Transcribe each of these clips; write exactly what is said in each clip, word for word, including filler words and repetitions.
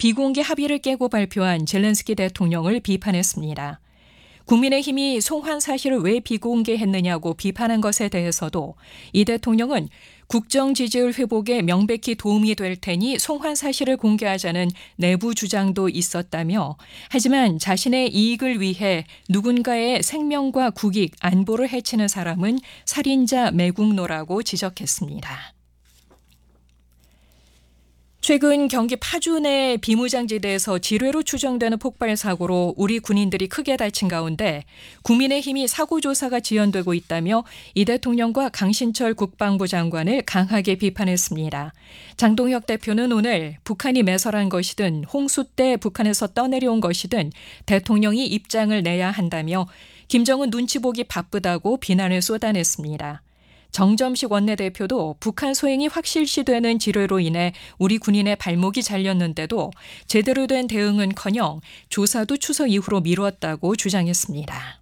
비공개 합의를 깨고 발표한 젤렌스키 대통령을 비판했습니다. 국민의힘이 송환 사실을 왜 비공개했느냐고 비판한 것에 대해서도 이 대통령은 국정 지지율 회복에 명백히 도움이 될 테니 송환 사실을 공개하자는 내부 주장도 있었다며, 하지만 자신의 이익을 위해 누군가의 생명과 국익, 안보를 해치는 사람은 살인자 매국노라고 지적했습니다. 최근 경기 파주 내 비무장지대에서 지뢰로 추정되는 폭발 사고로 우리 군인들이 크게 다친 가운데 국민의힘이 사고 조사가 지연되고 있다며 이 대통령과 강신철 국방부 장관을 강하게 비판했습니다. 장동혁 대표는 오늘 북한이 매설한 것이든 홍수 때 북한에서 떠내려온 것이든 대통령이 입장을 내야 한다며 김정은 눈치 보기 바쁘다고 비난을 쏟아냈습니다. 정점식 원내대표도 북한 소행이 확실시되는 지뢰로 인해 우리 군인의 발목이 잘렸는데도 제대로 된 대응은커녕 조사도 추석 이후로 미뤘다고 주장했습니다.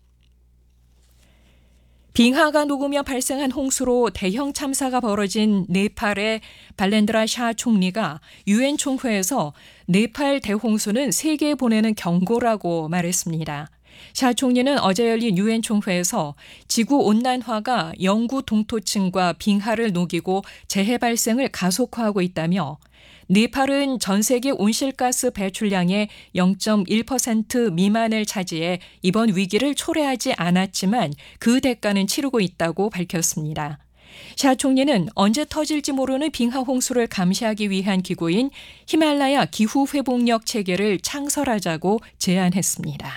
빙하가 녹으며 발생한 홍수로 대형 참사가 벌어진 네팔의 발렌드라 샤 총리가 유엔 총회에서 네팔 대홍수는 세계에 보내는 경고라고 말했습니다. 샤 총리는 어제 열린 유엔 총회에서 지구온난화가 영구 동토층과 빙하를 녹이고 재해 발생을 가속화하고 있다며, 네팔은 전 세계 온실가스 배출량의 영 점 일 퍼센트 미만을 차지해 이번 위기를 초래하지 않았지만 그 대가는 치르고 있다고 밝혔습니다. 샤 총리는 언제 터질지 모르는 빙하 홍수를 감시하기 위한 기구인 히말라야 기후회복력 체계를 창설하자고 제안했습니다.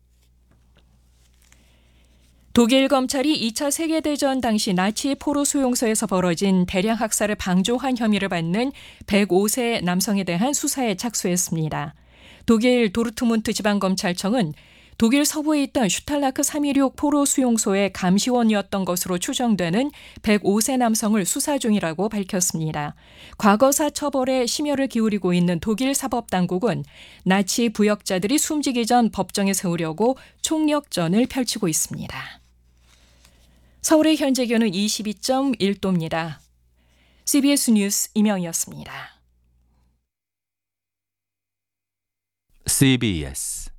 독일 검찰이 이 차 세계대전 당시 나치 포로 수용소에서 벌어진 대량 학살을 방조한 혐의를 받는 백오 세 남성에 대한 수사에 착수했습니다. 독일 도르트문트 지방검찰청은 독일 서부에 있던 슈탈라크 삼백십육 포로 수용소의 감시원이었던 것으로 추정되는 백오 세 남성을 수사 중이라고 밝혔습니다. 과거사 처벌에 심혈을 기울이고 있는 독일 사법당국은 나치 부역자들이 숨지기 전 법정에 세우려고 총력전을 펼치고 있습니다. 서울의 현재 기온은 이십이 점 일 도입니다. 씨비에스 뉴스 임영희였습니다. 씨비에스